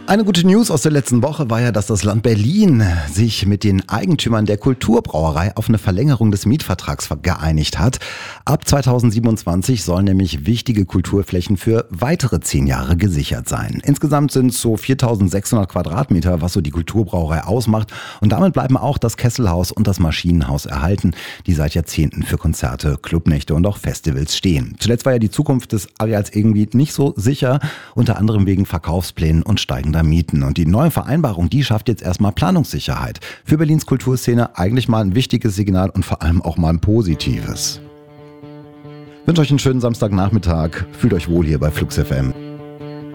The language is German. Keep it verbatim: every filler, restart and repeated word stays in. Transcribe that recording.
Eine gute News aus der letzten Woche war ja, dass das Land Berlin sich mit den Eigentümern der Kulturbrauerei auf eine Verlängerung des Mietvertrags geeinigt hat. Ab zweitausendsiebenundzwanzig sollen nämlich wichtige Kulturflächen für weitere zehn Jahre gesichert sein. Insgesamt sind es so viertausendsechshundert Quadratmeter, was so die Kulturbrauerei ausmacht. Und damit bleiben auch das Kesselhaus und das Maschinenhaus erhalten, die seit Jahrzehnten für Konzerte, Clubnächte und auch Festivals stehen. Zuletzt war ja die Zukunft des Areals irgendwie nicht so sicher, unter anderem wegen Verkaufsplänen und steigender Mieten. Und die neue Vereinbarung, die schafft jetzt erstmal Planungssicherheit. Für Berlins Kulturszene eigentlich mal ein wichtiges Signal und vor allem auch mal ein positives. Ich wünsche euch einen schönen Samstagnachmittag. Fühlt euch wohl hier bei Flux F M.